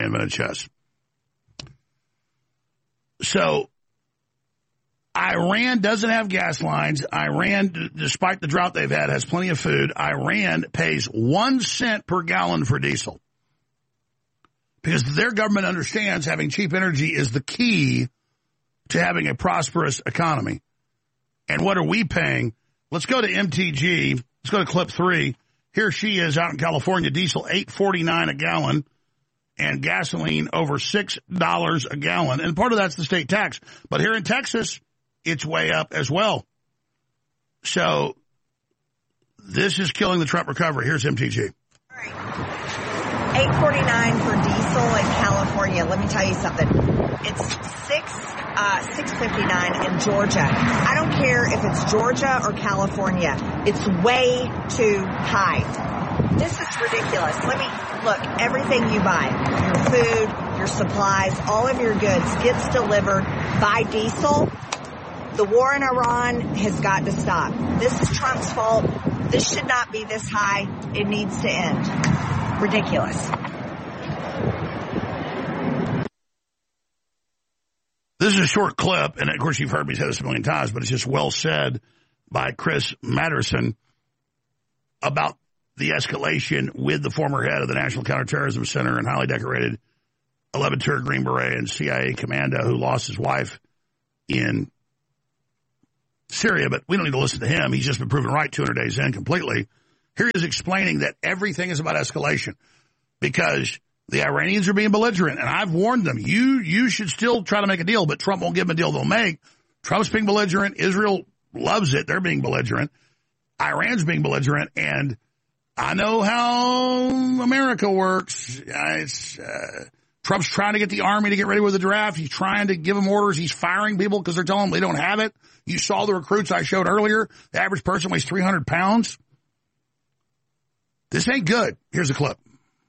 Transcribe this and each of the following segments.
invented chess. So Iran doesn't have gas lines. Iran, despite the drought they've had, has plenty of food. Iran pays 1 cent per gallon for diesel because their government understands having cheap energy is the key to having a prosperous economy. And what are we paying? Let's go to MTG. Let's go to clip 3. Here she is out in California. Diesel $8.49 a gallon and gasoline over $6 a gallon. And part of that's the state tax. But here in Texas, it's way up as well. So this is killing the Trump recovery. Here's MTG. All right. $8.49 for diesel in California. Let me tell you something. It's $6.59 in Georgia. I don't care if it's Georgia or California. It's way too high. This is ridiculous. Look, everything you buy, your food, your supplies, all of your goods gets delivered by diesel. The war in Iran has got to stop. This is Trump's fault. This should not be this high. It needs to end. Ridiculous. This is a short clip, and of course you've heard me say this a million times, but it's just well said by Chris Matterson about the escalation with the former head of the National Counterterrorism Center and highly decorated 11-tier Green Beret and CIA commando who lost his wife in Syria. But we don't need to listen to him. He's just been proven right 200 days in completely. Here he is explaining that everything is about escalation because the Iranians are being belligerent, and I've warned them. You should still try to make a deal, but Trump won't give them a deal they'll make. Trump's being belligerent. Israel loves it. They're being belligerent. Iran's being belligerent, and I know how America works. Trump's trying to get the army to get ready with the draft. He's trying to give them orders. He's firing people because they're telling them they don't have it. You saw the recruits I showed earlier. The average person weighs 300 pounds. This ain't good. Here's a clip.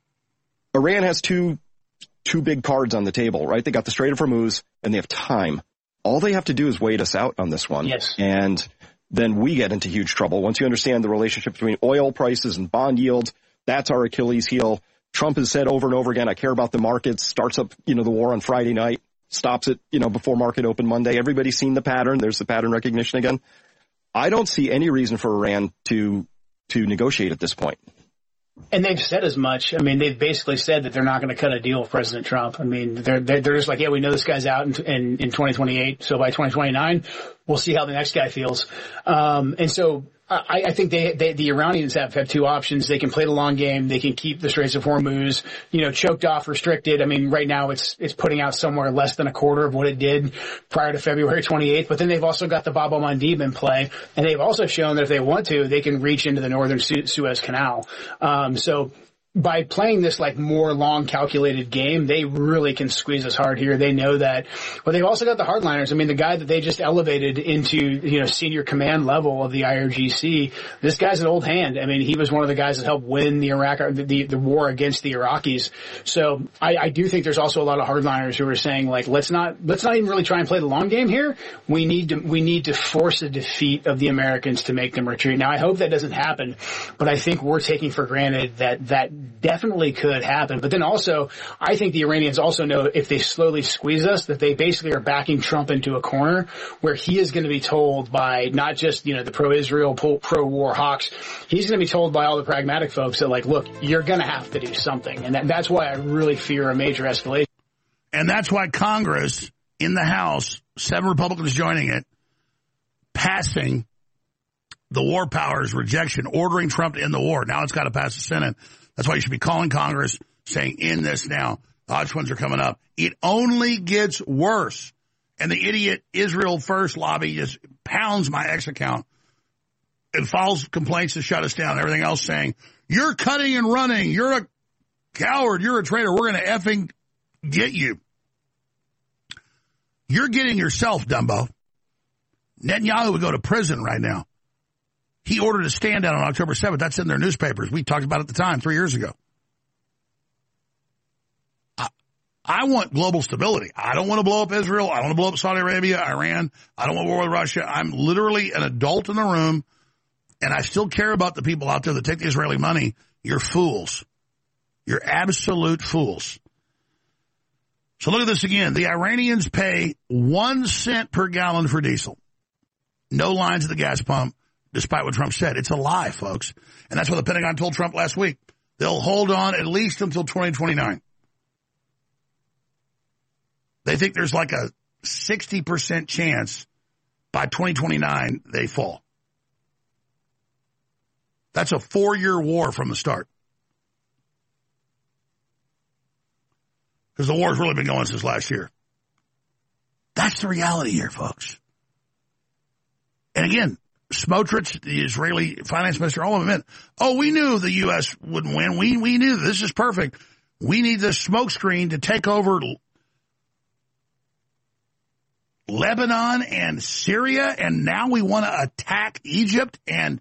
Iran has two big cards on the table, right? They got the Strait of Hormuz, and they have time. All they have to do is wait us out on this one. Yes. And then we get into huge trouble. Once you understand the relationship between oil prices and bond yields, that's our Achilles heel. Trump has said over and over again, I care about the markets, starts up, the war on Friday night, stops it, before market open Monday. Everybody's seen the pattern. There's the pattern recognition again. I don't see any reason for Iran to negotiate at this point. And they've said as much. I mean, they've basically said that they're not going to cut a deal with President Trump. I mean, they're just like, yeah, we know this guy's out in 2028. So by 2029, we'll see how the next guy feels. And so I think the Iranians have two options. They can play the long game. They can keep the Straits of Hormuz, choked off, restricted. I mean, right now it's putting out somewhere less than a quarter of what it did prior to February 28th. But then they've also got the Bab el-Mandeb in play. And they've also shown that if they want to, they can reach into the northern Suez Canal. So by playing this more long calculated game, they really can squeeze us hard here. They know that. But they've also got the hardliners. I mean, the guy that they just elevated into, senior command level of the IRGC, this guy's an old hand. I mean, he was one of the guys that helped win the war against the Iraqis. So I do think there's also a lot of hardliners who are saying let's not even really try and play the long game here. We need to force a defeat of the Americans to make them retreat. Now I hope that doesn't happen, but I think we're taking for granted that definitely could happen. But then also, I think the Iranians also know if they slowly squeeze us, that they basically are backing Trump into a corner where he is going to be told by not just, the pro-Israel, pro-war hawks. He's going to be told by all the pragmatic folks that look, you're going to have to do something. And that's why I really fear a major escalation. And that's why Congress in the House, 7 Republicans joining it, passing the war powers rejection, ordering Trump to end the war. Now it's got to pass the Senate. That's why you should be calling Congress saying, end this now. The Hodge funds are coming up. It only gets worse. And the idiot Israel First lobby just pounds my X account and files complaints to shut us down. Everything else saying, you're cutting and running. You're a coward. You're a traitor. We're going to effing get you. You're getting yourself, Dumbo. Netanyahu would go to prison right now. He ordered a stand down on October 7th. That's in their newspapers. We talked about it at the time 3 years ago. I want global stability. I don't want to blow up Israel. I don't want to blow up Saudi Arabia, Iran. I don't want war with Russia. I'm literally an adult in the room, and I still care about the people out there that take the Israeli money. You're fools. You're absolute fools. So look at this again. The Iranians pay 1 cent per gallon for diesel. No lines at the gas pump, despite what Trump said. It's a lie, folks. And that's what the Pentagon told Trump last week. They'll hold on at least until 2029. They think there's like a 60% chance by 2029 they fall. That's a 4-year war from the start. Because the war's really been going since last year. That's the reality here, folks. And again, Smotrich, the Israeli finance minister, all of them admit, we knew the U.S. wouldn't win. We knew this is perfect. We need this smokescreen to take over Lebanon and Syria, and now we want to attack Egypt and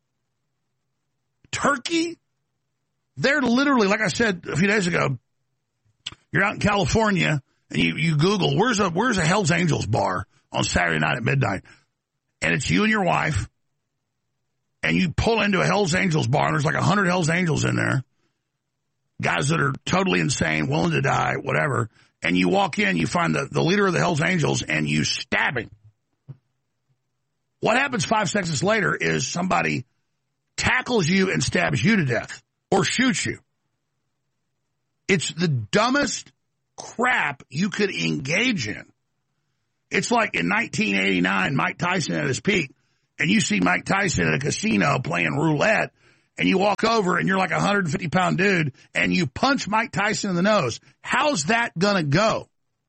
Turkey. They're literally, like I said a few days ago, you're out in California and you Google, where's a Hell's Angels bar on Saturday night at midnight? And it's you and your wife, and you pull into a Hell's Angels bar, and there's like 100 Hell's Angels in there, guys that are totally insane, willing to die, whatever. And you walk in, you find the leader of the Hell's Angels, and you stab him. What happens 5 seconds later is somebody tackles you and stabs you to death or shoots you. It's the dumbest crap you could engage in. It's like in 1989, Mike Tyson at his peak, and you see Mike Tyson at a casino playing roulette, and you walk over and you're like a 150-pound dude, and you punch Mike Tyson in the nose. How's that going to go?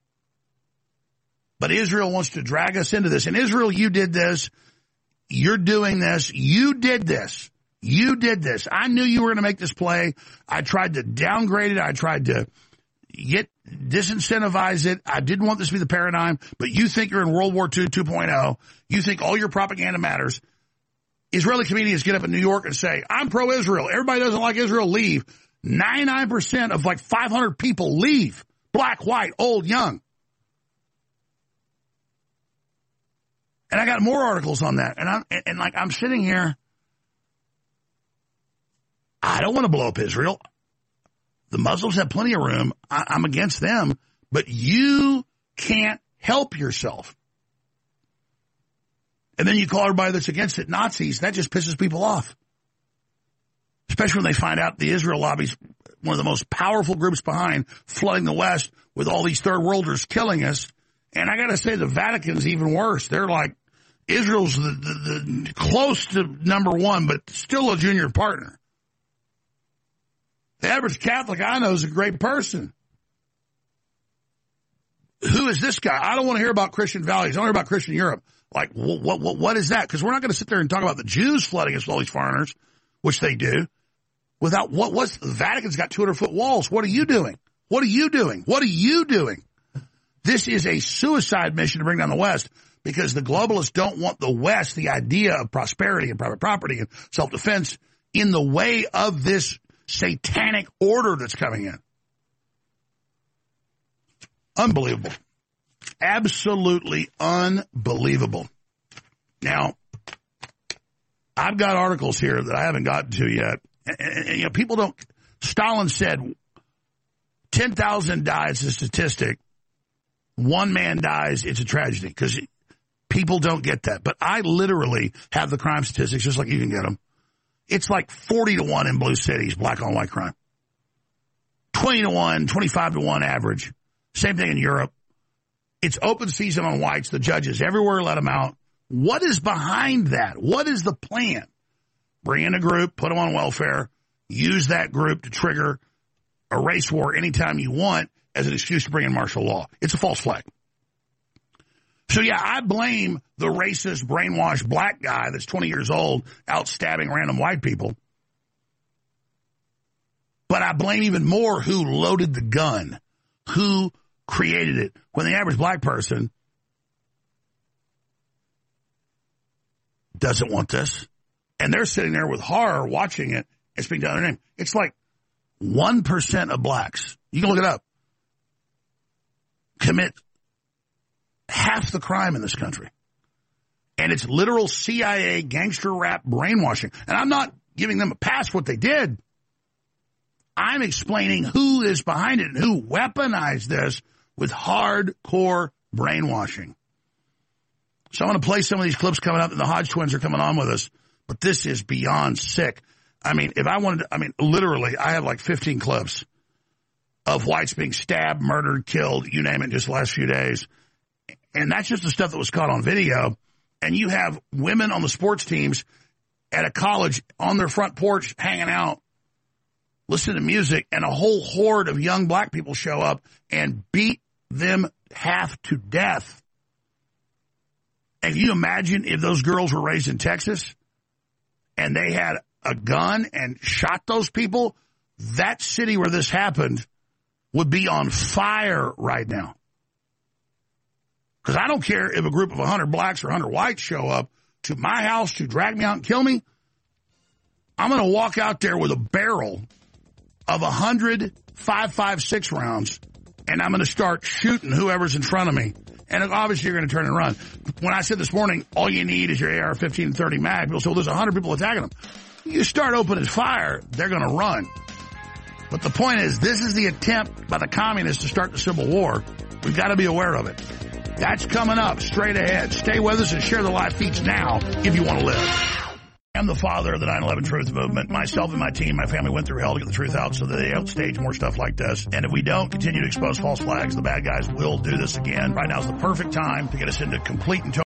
But Israel wants to drag us into this. And Israel, you did this. You're doing this. You did this. You did this. I knew you were going to make this play. I tried to downgrade it. I tried to disincentivize it. I didn't want this to be the paradigm, but you think you're in World War II 2.0. You think all your propaganda matters. Israeli comedians get up in New York and say, I'm pro-Israel. Everybody doesn't like Israel, leave. 99% of like 500 people leave. Black, white, old, young. And I got more articles on that. And I'm sitting here. I don't want to blow up Israel. The Muslims have plenty of room. I'm against them. But you can't help yourself. And then you call everybody that's against it Nazis. That just pisses people off. Especially when they find out the Israel lobby's one of the most powerful groups behind flooding the West with all these third worlders killing us. And I got to say, the Vatican's even worse. They're like, Israel's the close to number one, but still a junior partner. The average Catholic I know is a great person. Who is this guy? I don't want to hear about Christian values. I want to hear about Christian Europe. Like, what is that? Because we're not going to sit there and talk about the Jews flooding us with all these foreigners, which they do, without what's the Vatican's got 200-foot walls. What are you doing? What are you doing? What are you doing? This is a suicide mission to bring down the West because the globalists don't want the West, the idea of prosperity and private property and self-defense, in the way of this satanic order that's coming in. Unbelievable. Absolutely unbelievable. Now, I've got articles here that I haven't gotten to yet. And you know, people don't, Stalin said 10,000 die, it's a statistic. 1 man dies, it's a tragedy, because people don't get that. But I literally have the crime statistics just like you can get them. It's like 40-1 in blue cities, black on white crime. 20-1, 25-1 average. Same thing in Europe. It's open season on whites. The judges everywhere let them out. What is behind that? What is the plan? Bring in a group, put them on welfare, use that group to trigger a race war anytime you want as an excuse to bring in martial law. It's a false flag. So, yeah, I blame the racist, brainwashed black guy that's 20 years old out stabbing random white people. But I blame even more who loaded the gun, who created it, when the average black person doesn't want this. And they're sitting there with horror watching it and speaking down their name. It's like 1% of blacks, you can look it up, commit half the crime in this country. And it's literal CIA gangster rap brainwashing. And I'm not giving them a pass for what they did. I'm explaining who is behind it and who weaponized this with hardcore brainwashing. So I'm going to play some of these clips coming up, and the Hodge twins are coming on with us, but this is beyond sick. I mean, if I wanted to, literally, I have like 15 clips of whites being stabbed, murdered, killed, you name it, just the last few days. And that's just the stuff that was caught on video. And you have women on the sports teams at a college on their front porch hanging out, listening to music, and a whole horde of young black people show up and beat them half to death. And can you imagine if those girls were raised in Texas and they had a gun and shot those people? That city where this happened would be on fire right now. Because I don't care if a group of 100 blacks or 100 whites show up to my house to drag me out and kill me. I'm going to walk out there with a barrel of 100 5.56 rounds, and I'm going to start shooting whoever's in front of me. And obviously you're going to turn and run. When I said this morning, all you need is your AR-15 and 30 mag, people say, well, there's 100 people attacking them. You start opening fire, they're going to run. But the point is, this is the attempt by the communists to start the Civil War. We've got to be aware of it. That's coming up straight ahead. Stay with us and share the live feeds now if you want to live. I'm the father of the 9/11 Truth Movement. Myself and my team, my family went through hell to get the truth out so that they don't stage more stuff like this. And if we don't continue to expose false flags, the bad guys will do this again. Right now is the perfect time to get us into complete and total